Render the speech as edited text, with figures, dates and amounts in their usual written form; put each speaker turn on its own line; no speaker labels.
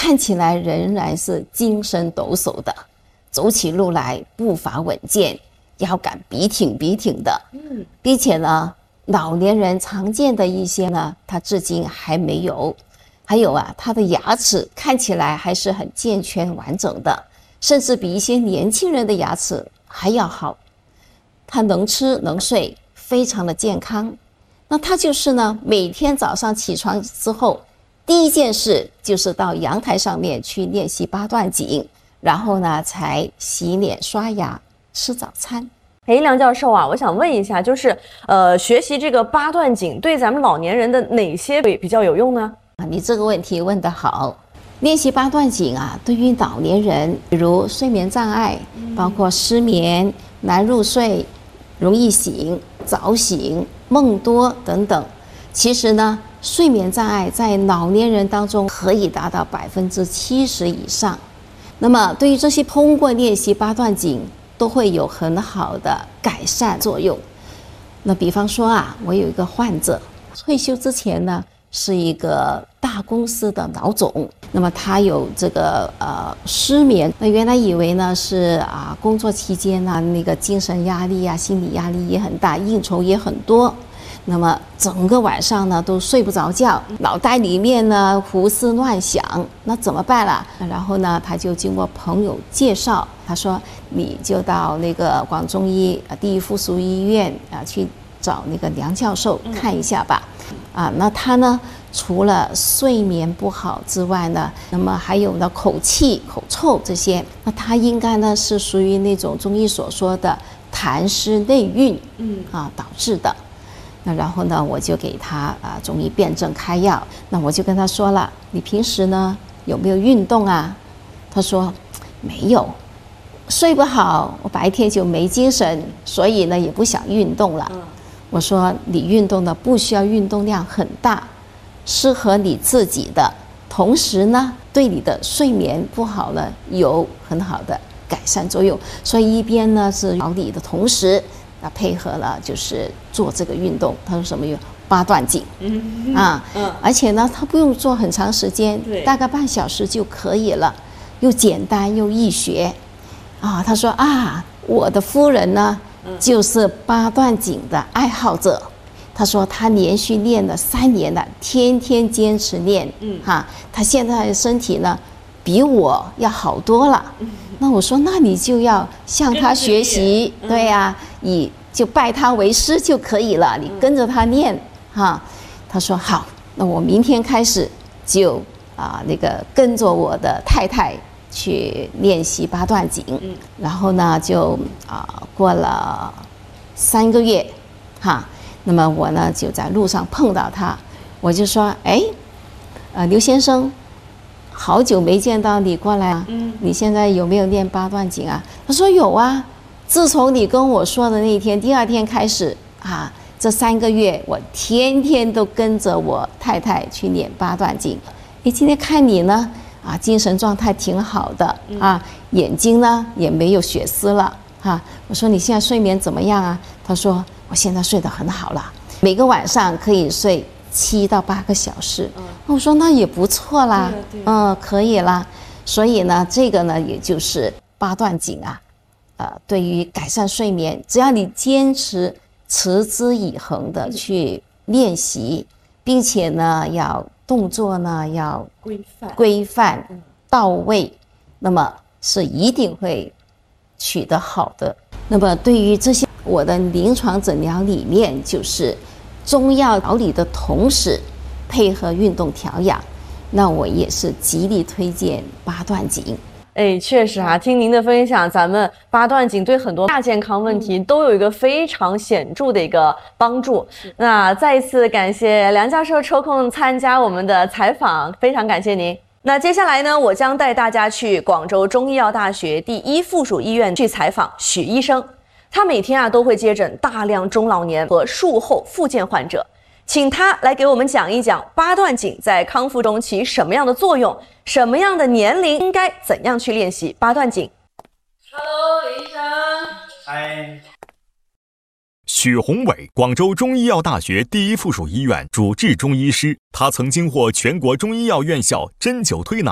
看起来仍然是精神抖擞的，走起路来步伐稳健，腰杆笔挺的，并且呢，老年人常见的一些呢，他至今还没有。还有啊，他的牙齿看起来还是很健全完整的，甚至比一些年轻人的牙齿还要好。他能吃能睡，非常的健康。那他就是呢，每天早上起床之后，第一件事就是到阳台上面去练习八段锦，然后呢才洗脸刷牙吃早餐。
梁教授啊，我想问一下，就是学习这个八段锦对咱们老年人的哪些比较有用呢？
你这个问题问得好。练习八段锦啊，对于老年人，比如睡眠障碍，包括失眠、难入睡、容易醒、早醒、梦多等等。其实呢，睡眠障碍在老年人当中可以达到70%以上。那么对于这些通过练习八段锦都会有很好的改善作用。那比方说啊，我有一个患者，退休之前呢是一个大公司的老总，那么他有这个失眠，那原来以为呢是工作期间啊那个精神压力啊心理压力也很大，应酬也很多，那么整个晚上呢都睡不着觉，脑袋里面呢胡思乱想，那怎么办啦？然后呢他就经过朋友介绍，他说你就到那个广中医第一附属医院去找那个梁教授看一下吧。那他呢除了睡眠不好之外呢，那么还有呢口气口臭这些，那他应该呢是属于那种中医所说的痰湿内蕴导致的。那然后呢我就给他中医辨证开药。那我就跟他说了，你平时呢有没有运动啊？他说没有，睡不好，我白天就没精神，所以呢也不想运动了。我说你运动的不需要运动量很大，适合你自己的，同时呢对你的睡眠不好呢有很好的改善作用。所以一边呢是调理的同时配合了就是做这个运动。他说什么有八段锦而且呢他不用做很长时间，大概半小时就可以了，又简单又易学他说我的夫人呢就是八段锦的爱好者。他说他连续练了3年了，天天坚持练他现在的身体呢比我要好多了。那我说那你就要向他学习，对呀，你就拜他为师就可以了，你跟着他练他说好，那我明天开始就那个跟着我的太太去练习八段锦。然后呢就过了3个月那么我呢就在路上碰到他，我就说刘先生，好久没见到你过来你现在有没有练八段锦啊？他说有啊，自从你跟我说的那一天，第2天开始这3个月我天天都跟着我太太去练八段锦。今天看你呢精神状态挺好的眼睛呢也没有血丝了我说你现在睡眠怎么样啊？他说我现在睡得很好了，每个晚上可以睡7到8个小时。我说那也不错啦，可以啦。所以呢这个呢也就是八段锦对于改善睡眠，只要你坚持持之以恒的去练习，并且呢要动作呢要规范到位，那么是一定会取得好的。那么对于这些，我的临床诊疗理念就是中药调理的同时配合运动调养，那我也是极力推荐八段锦。
确实听您的分享，咱们八段锦对很多亚健康问题都有一个非常显著的一个帮助。那再一次感谢梁教授抽空参加我们的采访，非常感谢您。那接下来呢，我将带大家去广州中医药大学第一附属医院去采访许医生。他每天都会接诊大量中老年和术后复健患者，请他来给我们讲一讲八段锦在康复中起什么样的作用，什么样的年龄应该怎样去练习八段锦。
Hello， 李医生。
嗨。
许宏伟，广州中医药大学第一附属医院主治中医师，他曾经获全国中医药院校针灸推拿